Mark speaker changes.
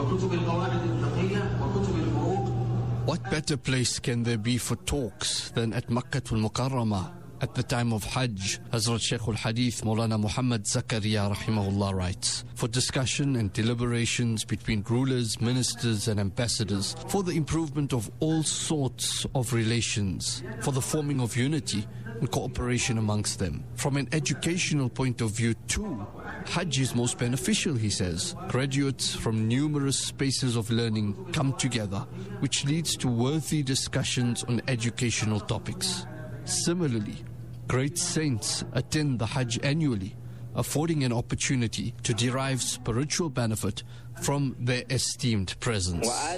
Speaker 1: What better place can there be for talks than at Makkah al-Mukarramah? At the time of Hajj, Hazrat Shaykh al-Hadith Maulana Muhammad Zakaria rahimahullah writes, for discussion and deliberations between rulers, ministers and ambassadors, for the improvement of all sorts of relations, for the forming of unity and cooperation amongst them. From an educational point of view too, Hajj is most beneficial, he says. Graduates from numerous spaces of learning come together, which leads to worthy discussions on educational topics. Similarly, great saints attend the Hajj annually, affording an opportunity to derive spiritual benefit from their esteemed presence.